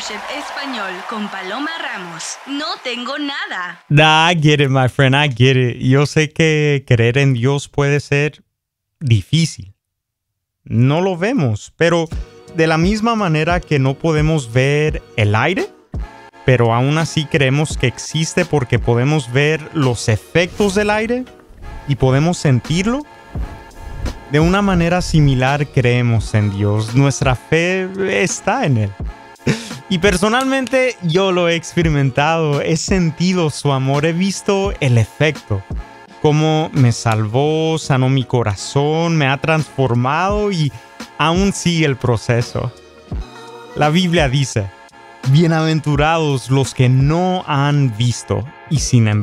Chef Español con Paloma Ramos. No tengo nada. I get it, my friend. I get it. Yo sé que creer en Dios puede ser difícil. No lo vemos, pero de la misma manera que no podemos ver el aire, pero aún así creemos que existe porque podemos ver los efectos del aire y podemos sentirlo. De una manera similar creemos en Dios. Nuestra fe está en Él. Y personalmente yo lo he experimentado. He sentido su amor. He visto el efecto. Cómo me salvó, sanó mi corazón, me ha transformado y aún sigue el proceso. La Biblia dice: bienaventurados los que no han visto y sin embargo